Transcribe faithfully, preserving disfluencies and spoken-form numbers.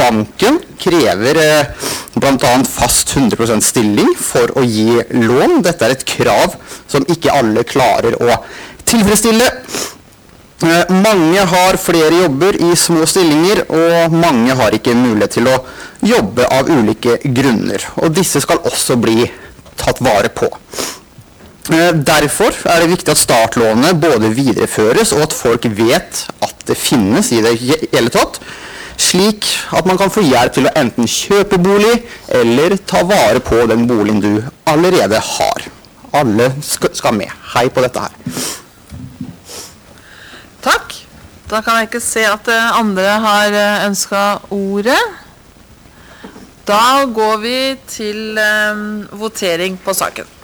banken krever eh, blant annet fast hundre prosent stilling for å gi lån. Dette er et krav som ikke alle klarer å tilfredsstille. Eh, mange har flere jobber i små stillinger, og mange har ikke mulighet til å jobbe av ulike grunner. Og disse skal også bli tatt vare på. Derfor er det viktig at startlånet både videreføres og at folk vet at det finnes i det hele tatt, slik at man kan få hjelp til å enten kjøpe bolig eller ta vare på den boligen du allerede har. Alle skal med. Hei på dette her. Takk. Da kan jeg ikke se at andre har ønsket ordet. Da går vi til um, votering på saken.